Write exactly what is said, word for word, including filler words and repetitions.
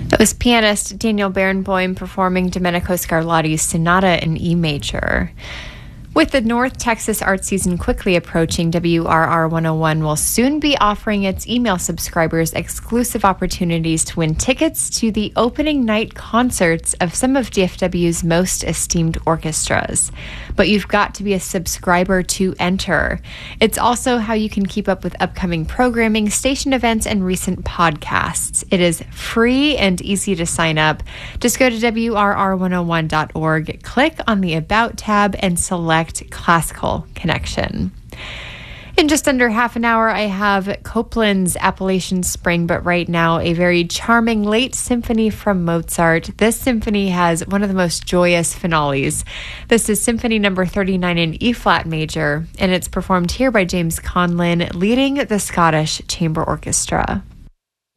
That was pianist Daniel Barenboim performing Domenico Scarlatti's Sonata in E major. With the North Texas art season quickly approaching, W R R one oh one will soon be offering its email subscribers exclusive opportunities to win tickets to the opening night concerts of some of D F W's most esteemed orchestras. But you've got to be a subscriber to enter. It's also how you can keep up with upcoming programming, station events, and recent podcasts. It is free and easy to sign up. Just go to W R R one oh one dot org, click on the About tab, and select Classical Connection. In just under half an hour, I have Copland's Appalachian Spring, but right now a very charming late symphony from Mozart. This symphony has one of the most joyous finales. This is Symphony number thirty-nine in E-flat major, and it's performed here by James Conlin, leading the Scottish Chamber Orchestra.